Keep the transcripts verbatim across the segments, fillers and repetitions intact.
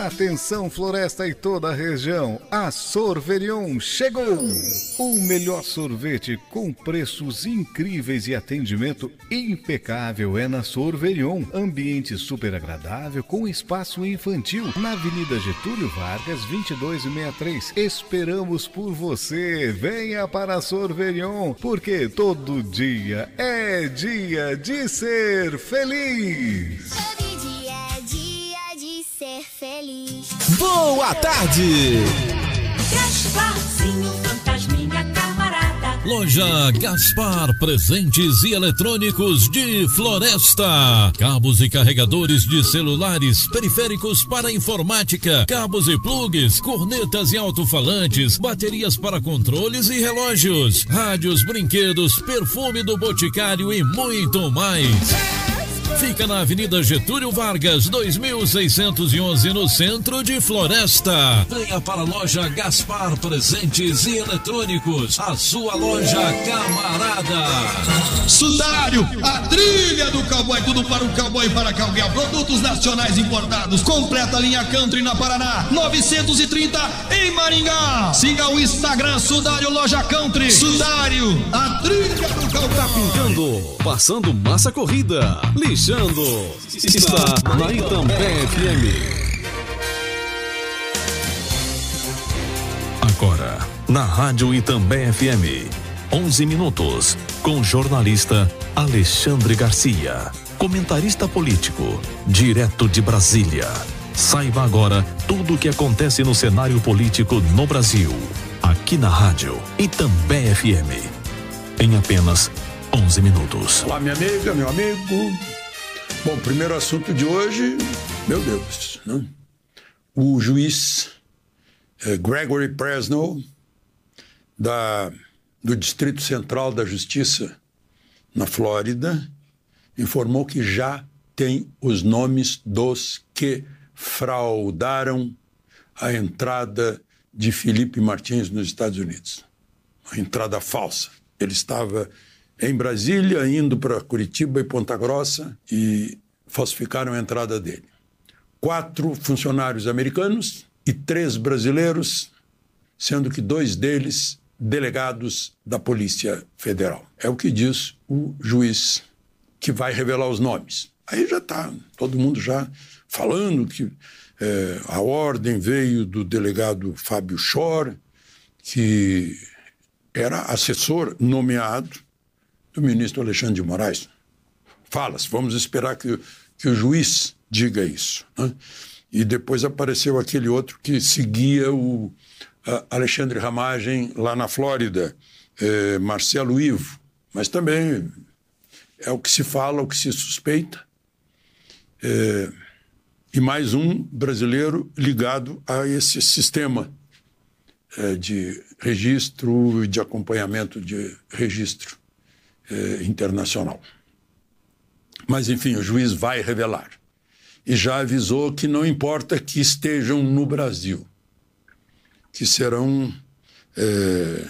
Atenção Floresta e toda a região, a Sorverion chegou! O melhor sorvete com preços incríveis e atendimento impecável é na Sorverion. Ambiente super agradável com espaço infantil na Avenida Getúlio Vargas, vinte e dois sessenta e três. Esperamos por você, venha para a Sorverion, porque todo dia é dia de ser feliz! Ser feliz. Boa tarde! Gasparzinho, fantasminha, camarada. Loja Gaspar, presentes e eletrônicos de Floresta. Cabos e carregadores de celulares, periféricos para informática, cabos e plugs, cornetas e alto-falantes, baterias para controles e relógios, rádios, brinquedos, perfume do Boticário e muito mais. Fica na Avenida Getúlio Vargas, dois mil seiscentos e onze, no centro de Floresta. Venha para a loja Gaspar Presentes e Eletrônicos, a sua loja camarada. Sudário, a trilha do cowboy, tudo para o cowboy e para cowgirl. Produtos nacionais importados, completa linha country na Paraná, novecentos e trinta em Maringá. Siga o Instagram Sudário Loja Country. Sudário, a trilha do cowboy. Tá pintando, passando massa corrida, lixando, está na Itambé F M. Agora, na Rádio Itambé F M, onze minutos, com jornalista Alexandre Garcia, comentarista político, direto de Brasília. Saiba agora tudo o que acontece no cenário político no Brasil, aqui na Rádio Itambé F M, em apenas onze minutos. Olá, minha amiga, meu amigo. Bom, primeiro assunto de hoje, meu Deus, né? O juiz eh, Gregory Presnell, da, do Distrito Central da Justiça, na Flórida, informou que já tem os nomes dos que fraudaram a entrada de Felipe Martins nos Estados Unidos. Uma entrada falsa. Ele estava em Brasília, indo para Curitiba e Ponta Grossa, e falsificaram a entrada dele. Quatro funcionários americanos e três brasileiros, sendo que dois deles delegados da Polícia Federal. É o que diz o juiz, que vai revelar os nomes. Aí já está todo mundo já falando que é, a ordem veio do delegado Fábio Schor, que era assessor nomeado do ministro Alexandre de Moraes. Fala-se, vamos esperar que, que o juiz diga isso, né? E depois apareceu aquele outro que seguia o Alexandre Ramagem lá na Flórida, eh, Marcelo Ivo, mas também é o que se fala, o que se suspeita, eh, e mais um brasileiro ligado a esse sistema eh, de registro e de acompanhamento de registro internacional. Mas, enfim, o juiz vai revelar. E já avisou que não importa que estejam no Brasil, que serão, é,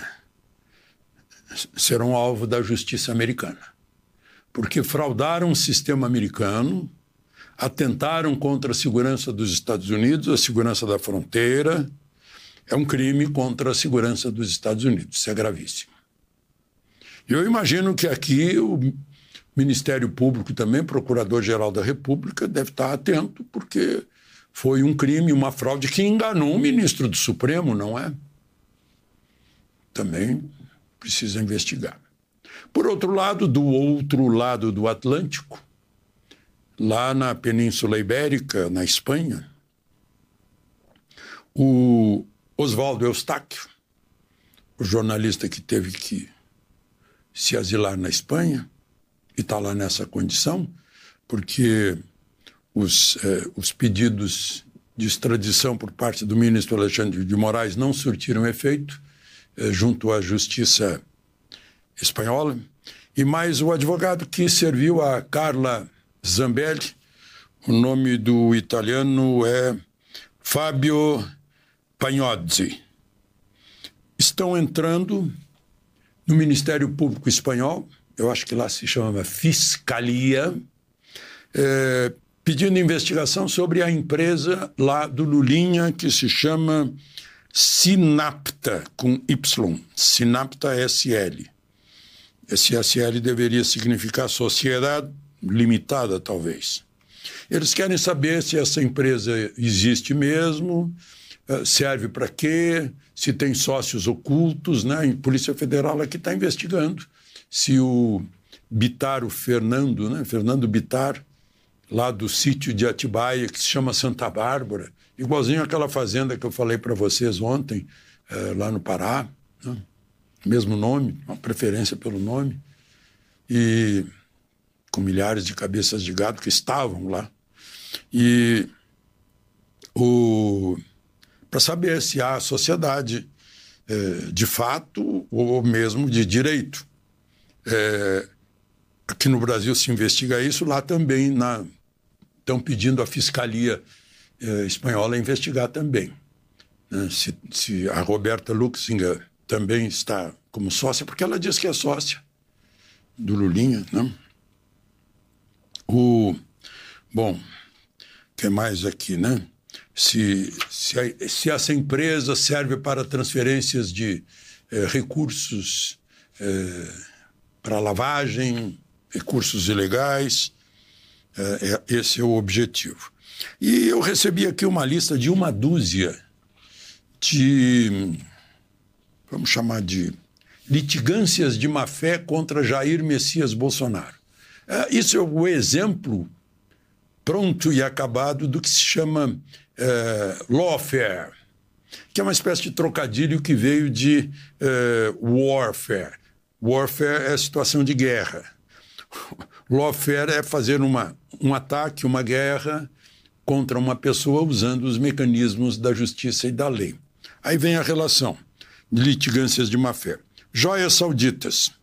serão alvo da justiça americana. Porque fraudaram o sistema americano, atentaram contra a segurança dos Estados Unidos, a segurança da fronteira. É um crime contra a segurança dos Estados Unidos. Isso é gravíssimo. Eu imagino que aqui o Ministério Público também, Procurador-Geral da República, deve estar atento, porque foi um crime, uma fraude que enganou o ministro do Supremo, não é? Também precisa investigar. Por outro lado, do outro lado do Atlântico, lá na Península Ibérica, na Espanha, o Oswaldo Eustáquio, o jornalista que teve que se asilar na Espanha, e está lá nessa condição, porque os, eh, os pedidos de extradição por parte do ministro Alexandre de Moraes não surtiram efeito eh, junto à justiça espanhola, e mais o advogado que serviu a Carla Zambelli, o nome do italiano é Fábio Pagnozzi. Estão entrando no Ministério Público Espanhol, eu acho que lá se chama Fiscalia, é, pedindo investigação sobre a empresa lá do Lulinha, que se chama Sinapta, com Y, Sinapta S L. Esse S L deveria significar sociedade limitada, talvez. Eles querem saber se essa empresa existe mesmo, serve para quê, se tem sócios ocultos, né? A Polícia Federal aqui está investigando se o Bitar, o Fernando, né? Fernando Bitar, lá do sítio de Atibaia, que se chama Santa Bárbara, igualzinho àquela fazenda que eu falei para vocês ontem, é, lá no Pará, né? Mesmo nome, uma preferência pelo nome, e com milhares de cabeças de gado que estavam lá. E o... para saber se há sociedade é, de fato ou mesmo de direito. É, aqui no Brasil se investiga isso, lá também na, estão pedindo à Fiscalia é, Espanhola a investigar também. Né? Se, se a Roberta Luxinger também está como sócia, porque ela diz que é sócia do Lulinha. Né? O, bom, o que mais aqui, né? Se, se, a, se essa empresa serve para transferências de eh, recursos eh, para lavagem, recursos ilegais, eh, é, esse é o objetivo. E eu recebi aqui uma lista de uma dúzia de, vamos chamar de litigâncias de má-fé contra Jair Messias Bolsonaro. Eh, isso é o exemplo pronto e acabado do que se chama é, lawfare, que é uma espécie de trocadilho que veio de é, warfare. Warfare é situação de guerra. Lawfare é fazer uma, um ataque, uma guerra contra uma pessoa usando os mecanismos da justiça e da lei. Aí vem a relação de litigâncias de má-fé. Joias sauditas.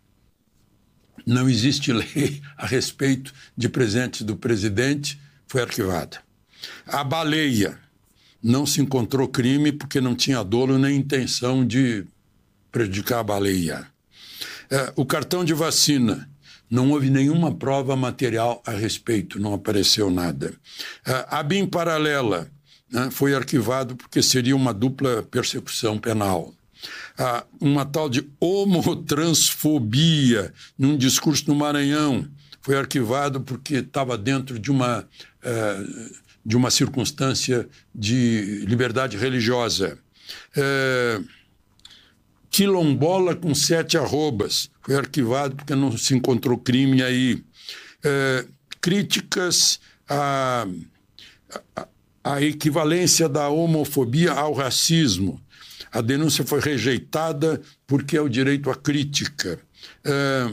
Não existe lei a respeito de presentes do presidente, foi arquivada. A baleia, não se encontrou crime porque não tinha dolo nem intenção de prejudicar a baleia. É, o cartão de vacina, não houve nenhuma prova material a respeito, não apareceu nada. É, a B I M paralela, né, foi arquivado porque seria uma dupla persecução penal. É, uma tal de homotransfobia num discurso no Maranhão, foi arquivado porque estava dentro de uma, uh, de uma circunstância de liberdade religiosa. Uh, quilombola com sete arrobas, foi arquivado porque não se encontrou crime aí. Uh, críticas à, à, à equivalência da homofobia ao racismo. A denúncia foi rejeitada porque é o direito à crítica. Uh,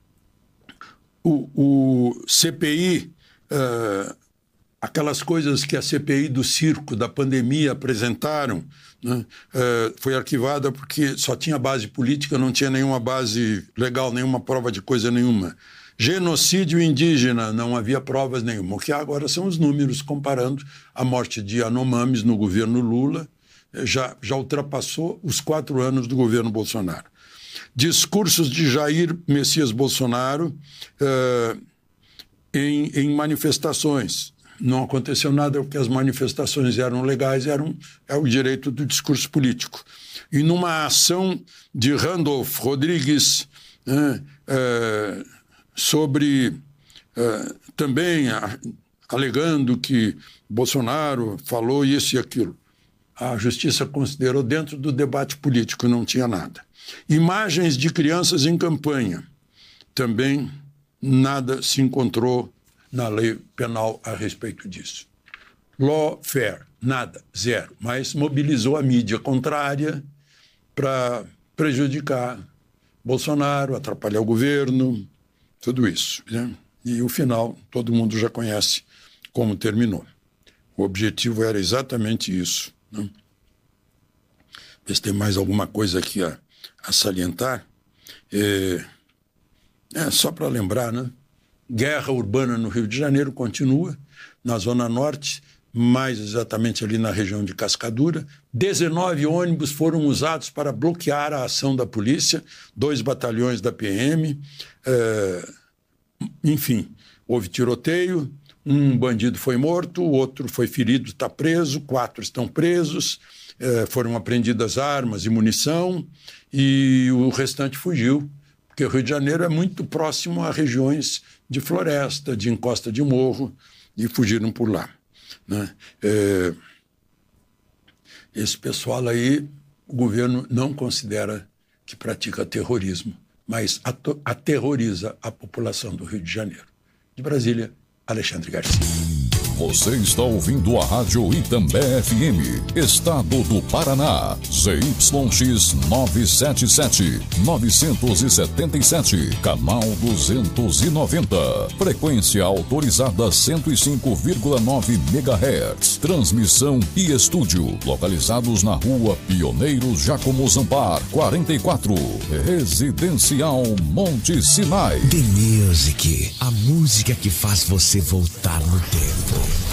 O, o C P I, uh, aquelas coisas que a C P I do circo, da pandemia, apresentaram, né, uh, foi arquivada porque só tinha base política, não tinha nenhuma base legal, nenhuma prova de coisa nenhuma. Genocídio indígena, não havia provas nenhuma. O que há agora são os números comparando a morte de Yanomamis no governo Lula, já, já ultrapassou os quatro anos do governo Bolsonaro. Discursos de Jair Messias Bolsonaro uh, em, em manifestações. Não aconteceu nada porque as manifestações eram legais, eram, é o direito do discurso político. E numa ação de Randolph Rodrigues uh, uh, sobre uh, também uh, alegando que Bolsonaro falou isso e aquilo. A justiça considerou dentro do debate político, não tinha nada. Imagens de crianças em campanha. Também nada se encontrou na lei penal a respeito disso. Lawfare, nada, zero. Mas mobilizou a mídia contrária para prejudicar Bolsonaro, atrapalhar o governo, tudo isso. Né? E o final, todo mundo já conhece como terminou. O objetivo era exatamente isso. Né? Ver se tem mais alguma coisa aqui a, a salientar. É, é só para lembrar, né? Guerra urbana no Rio de Janeiro continua, na Zona Norte, mais exatamente ali na região de Cascadura. dezenove ônibus foram usados para bloquear a ação da polícia, dois batalhões da P M. É, enfim, houve tiroteio, Um bandido foi morto, o outro foi ferido, está preso, quatro estão presos, eh, foram apreendidas armas e munição, e o restante fugiu, porque o Rio de Janeiro é muito próximo a regiões de floresta, de encosta de morro, e fugiram por lá, né? Eh, esse pessoal aí, o governo não considera que pratica terrorismo, mas aterroriza a população do Rio de Janeiro. De Brasília, Alexandre Garcia. Você está ouvindo a Rádio Itambé F M, Estado do Paraná, Z Y X novecentos e setenta e sete, novecentos e setenta e sete, canal duzentos e noventa, frequência autorizada cento e cinco vírgula nove megahertz, transmissão e estúdio, localizados na rua Pioneiros Jacomo Zampar, quarenta e quatro, Residencial Monte Sinai. The Music, a música que faz você voltar no tempo.